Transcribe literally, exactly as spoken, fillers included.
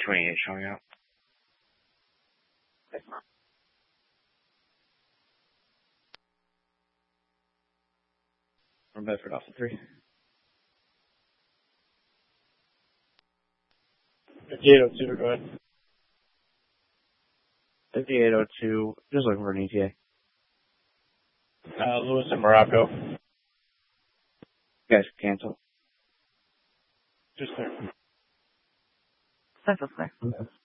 twenty-eight showing up. From Bedford off the three. fifty-eight oh two, go ahead. fifty-eight oh two, just looking for an E T A. Uh, Lewis in Morocco. You guys cancel. Just there. Central Square.